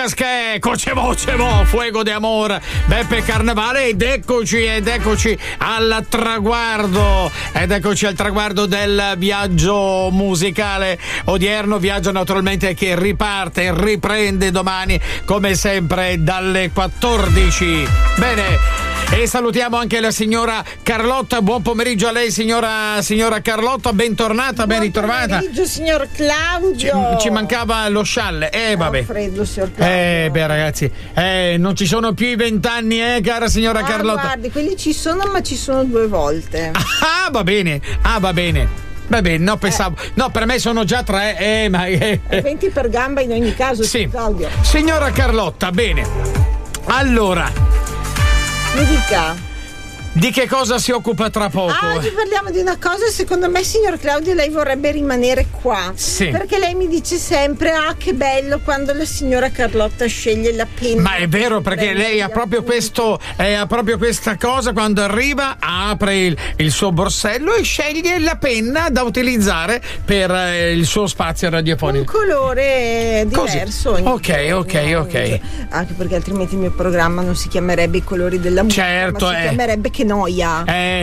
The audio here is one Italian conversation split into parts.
Lucas che eccoci Fuego de Amor, Beppe Carnevale ed eccoci al traguardo del viaggio musicale odierno, viaggio naturalmente che riprende domani come sempre dalle 14. Bene. E salutiamo anche la signora Carlotta. Buon pomeriggio a lei, signora Carlotta, bentornata, ben ritrovata. Buon pomeriggio, signor Claudio. Ci mancava lo scialle. Vabbè. Freddo, signor Claudio. Beh, ragazzi, non ci sono più i 20 anni, cara signora Carlotta. Guardi, quelli ci sono, ma ci sono 2 volte. Va bene. Va bene, no, pensavo. No, per me sono già 3. 20 per gamba in ogni caso, sì. Claudio. Signora Carlotta, bene. Allora. Mi dica. Di che cosa si occupa tra poco? Oggi parliamo di una cosa, secondo me, signor Claudio, lei vorrebbe rimanere qua. Sì. Perché lei mi dice sempre, che bello quando la signora Carlotta sceglie la penna. Ma è vero, perché lei ha proprio questa cosa, quando arriva, apre il suo borsello e sceglie la penna da utilizzare per il suo spazio radiofonico. Un colore diverso. Ok. Anche perché altrimenti il mio programma non si chiamerebbe I colori della musica, certo, ma si chiamerebbe Che noia.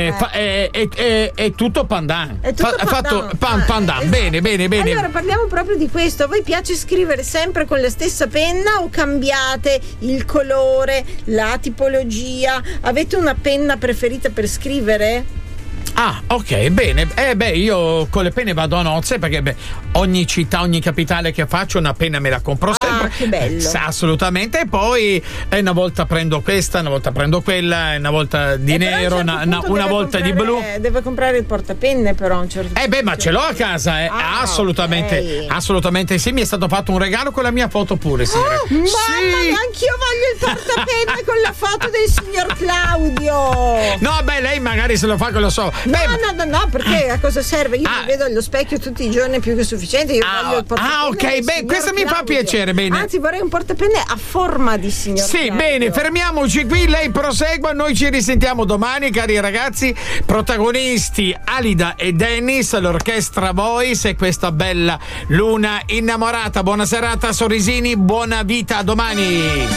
È tutto pandan. È tutto pandan. Esatto. Bene. Allora parliamo proprio di questo. A voi piace scrivere sempre con la stessa penna o cambiate il colore, la tipologia? Avete una penna preferita per scrivere? Ok, bene. Io con le penne vado a nozze perché ogni città, ogni capitale che faccio una penna me la compro sempre. Che bello. Assolutamente. E poi una volta prendo questa, una volta prendo quella, una volta di nero, una volta di blu. Deve comprare il portapenne però a un certo punto. Ma ce l'ho a casa, assolutamente. Okay. Assolutamente sì, mi è stato fatto un regalo con la mia foto pure, signore. Mamma, anch'io voglio il portapenne con la foto del signor Claudio. No, lei magari se lo fa con lo so. No, perché a cosa serve? Io mi vedo allo specchio tutti i giorni, più che sufficiente. Io voglio il portapenne. Ok, questo mi fa piacere, bene. Anzi, vorrei un portapenne a forma di signor Claudio. Bene, fermiamoci qui, lei prosegua, noi ci risentiamo domani, cari ragazzi. Protagonisti Alida e Dennis, l'orchestra Voice e questa bella luna innamorata. Buona serata, sorrisini, buona vita, a domani.